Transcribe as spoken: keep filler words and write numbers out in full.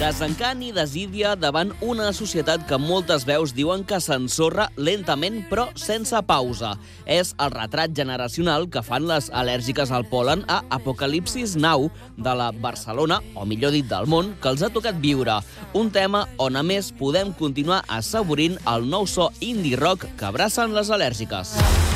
Desencant i desídia davant una societat que moltes veus diuen que s'ensorra lentament però sense pausa. És el retrat generacional que fan les al·lèrgiques al pol·len a Apocalipsis Now de la Barcelona, o millor dit del món, que els ha tocat viure. Un tema on a més podem continuar assaborint el nou so indie rock que abracen les al·lèrgiques.